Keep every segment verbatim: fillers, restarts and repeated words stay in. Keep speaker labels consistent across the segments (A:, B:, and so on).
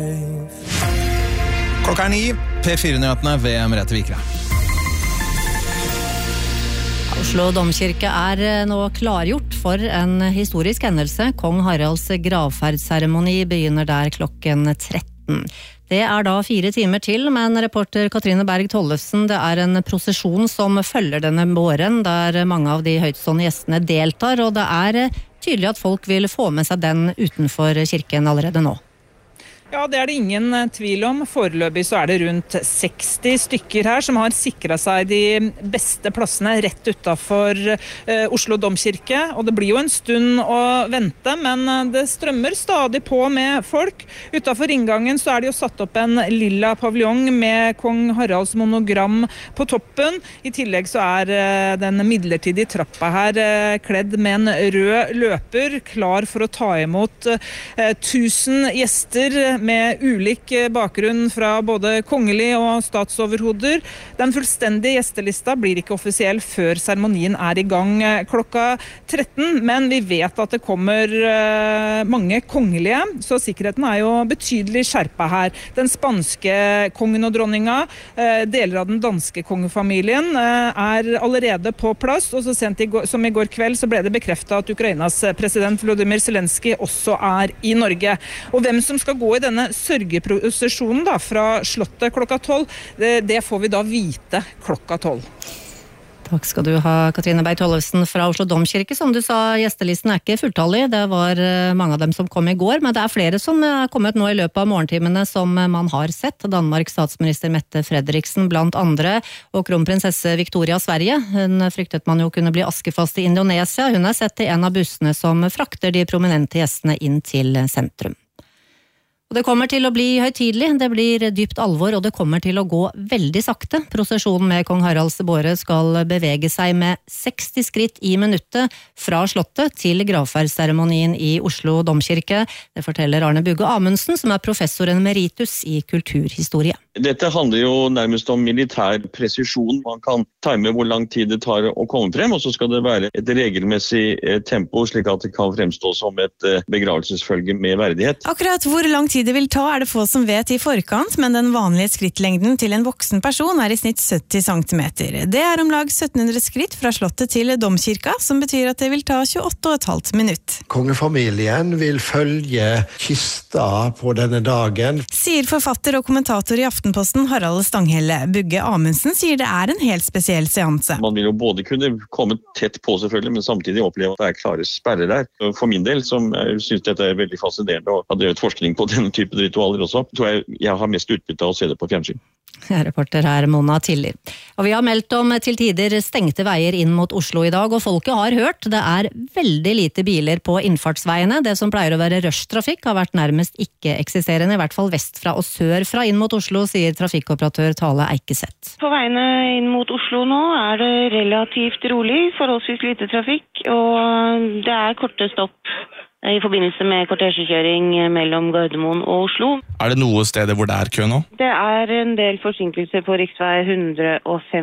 A: Klokka er ni, P fire-nyhetene ved Merete Vikre.
B: Oslo Domkirke er nå klargjort for en historisk hendelse. Kong Haralds gravferdsseremoni begynner der klokken tretten. Det er da fire timer til, men reporter Katrine Berg Tollefsen, det er en prosesjon som følger denne våren, der mange av de høytstående gjestene deltar, og det er tydelig at folk vil få med seg den utenfor kirken allerede nå.
C: Ja, det er det ingen tvil om. Foreløpig så er det rundt seksti stykker her som har sikret seg de beste plassene rett utenfor eh, Oslo Domkirke. Og det blir jo en stund å vente, men det strømmer stadig på med folk. Utenfor inngangen så er det jo satt opp en lilla paviljong med kong Haralds monogram på toppen. I tillegg så er eh, den midlertidige trappa her eh, kledd med en rød løper, klar for å ta imot eh, tusen gjester med ulik bakgrunn fra både kongelig og statsoverhoder. Den fullstendige gjestelista blir ikke offisiell før seremonien er i gang klokka tretten, men vi vet at det kommer mange kongelige, så sikkerheten er jo betydelig skjerpet her. Den spanske kongen og dronninga, deler av den danske kongefamilien, er allerede på plass, og så sent i går, som i går kveld så ble det bekreftet at Ukrainas president Volodymyr Zelensky også er i Norge. Og hvem som skal gå i denne sørgeprosesjonen da, fra slottet klokka tolv, det, det får vi da vite klokka tolv.
B: Takk skal du ha, Katrine Berg Tollefsen fra Oslo Domkirke. Som du sa, gjestelisten er ikke fulltallig. Det var mange av dem som kom i går, men det er flere som er kommet nå i løpet av morgentimene som man har sett. Danmarks statsminister Mette Frederiksen blant andre, og kronprinsesse Victoria av Sverige. Hun fryktet man jo kunne bli askefast i Indonesia. Hun er sett i en av bussene som frakter de prominente gjestene inn til sentrum. Og det kommer til å bli høytidelig, det blir dypt alvor, og det kommer til å gå veldig sakte. Prosesjonen med kong Haralds båre skal bevege seg med seksti skritt i minuttet fra slottet til gravferdsseremonien i Oslo Domkirke. Det forteller Arne Bugge Amundsen, som er professor emeritus i kulturhistorie.
D: Dette handler jo nærmest om militær presisjon. Man kan time hvor lang tid det tar å komme frem, og så skal det være et regelmessig tempo, slik at det kan fremstå som et begravelsesfølge med verdighet.
E: Akkurat hvor lang tid det vil ta er det få som vet i forkant, men den vanlige skrittlengden til en voksen person er i snitt sytti centimeter. Det er om lag sytten hundre skritt fra slottet til Domkirka, som betyr at det vil ta tjueåtte og et halvt minutt.
F: Kongefamilien vil følge kista på denne dagen,
E: sier forfatter og kommentator i Aftenposten Harald Stanghelle. Bugge Amundsen sier det er en helt spesiell seanse.
D: Man vil jo både kunne komme tett på selvfølgelig, men samtidig oppleve at det er klare sperrer der. For min del, som jeg synes dette er veldig fascinerende og har drevet forskning på denne type ritualer også, tror jeg jeg har mest utbytte av å se det på fjernsyn.
B: Reporter her Mona Tilli. Og vi har meldt om til tider stengte veier inn mot Oslo i dag, og folket har hørt. Det er veldig lite biler på innfartsveiene. Det som pleier å være rushtrafikk har vært nærmest ikke-eksisterende, i hvert fall vestfra og sørfra inn mot Oslo, sier trafikkoperatør Tale Eikeseth.
G: På veiene inn mot Oslo nå er det relativt rolig, forholdsvis lite trafikk, og det er korte stopp i forbindelse med kortesjekjøring mellom Gardermoen og Oslo.
A: Er det noe steder hvor det er kø nå?
G: Det er en del forsinkelser på riksvei ett hundre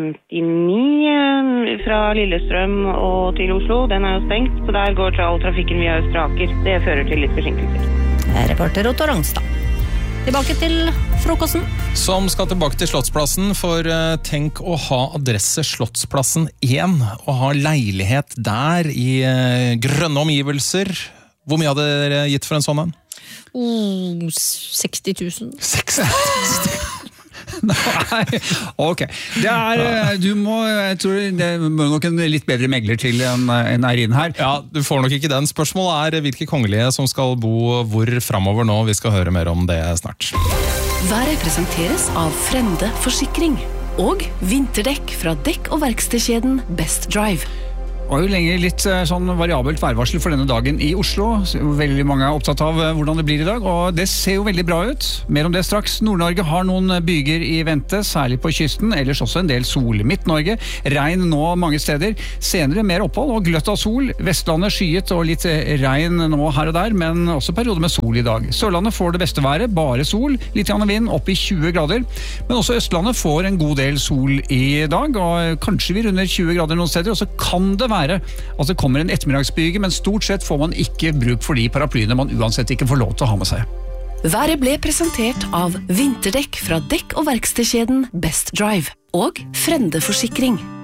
G: femtini fra Lillestrøm og til Oslo. Den er jo stengt, så der går all trafikken via Østre Aker. Det fører til litt forsinkelser.
B: Reporter Otto Rangstad. Tilbake til frokosten.
A: Som skal tilbake til Slottsplassen, for tenk å ha adresse Slottsplassen én, og ha leilighet der i grønne omgivelser. Hvor mye hadde dere gitt for en sånn en?
B: Oh, seksti tusen.
A: seksti tusen? Nei, ok. Det er, du må, jeg tror det må nok en litt bedre megler til enn en Eirin her. Ja, du får nok ikke den. Spørsmålet er hvilke kongelige som skal bo hvor fremover nå. Vi skal høre mer om det snart.
H: Været presenteres av Frende Forsikring og vinterdekk fra dekk- og verkstedkjeden Best Drive.
I: Og jo lenger litt sånn variabelt værvarsel for denne dagen i Oslo. Veldig mange er opptatt av hvordan det blir i dag, og det ser jo veldig bra ut. Mer om det straks. Nord-Norge har noen byger i vente, særlig på kysten, ellers også en del sol. Midt-Norge, regn nå mange steder. Senere mer opphold og gløtt av sol. Vestlandet skyet og litt regn nå her og der, men også perioder med sol i dag. Sørlandet får det beste været, bare sol, litt grann vind, opp i tjue grader. Men også Østlandet får en god del sol i dag, og kanskje vi runder tjue grader noen steder, og så kan det være at det kommer en ettermiddagsbyge, men stort sett får man ikke bruk for de paraplyene man uansett ikke får lov til å ha med seg.
H: Været ble presentert av vinterdekk fra dekk- og verkstedkjeden Best Drive og Frende Forsikring.